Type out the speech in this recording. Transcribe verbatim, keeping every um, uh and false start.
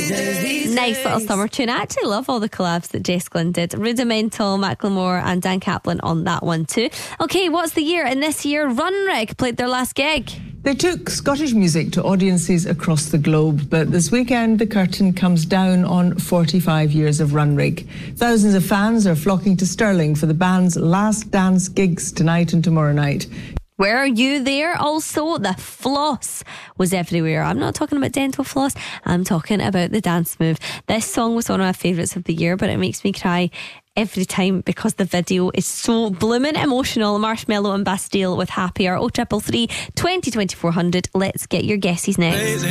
Nice little summer tune. I actually love all the collabs that Jess Glynn did. Rudimental, Macklemore and Dan Kaplan on that one too. Okay, what's the year? And this year Runrig played their last gig. They took Scottish music to audiences across the globe, but this weekend the curtain comes down on forty-five years of Runrig. Thousands of fans are flocking to Stirling for the band's last dance gigs tonight and tomorrow night. Were you there? Also, the floss was everywhere. I'm not talking about dental floss. I'm talking about the dance move. This song was one of my favourites of the year, but it makes me cry every time because the video is so blooming emotional. Marshmello and Bastille with Happier. oh triple three, twenty, twenty-four hundred. Let's get your guesses next.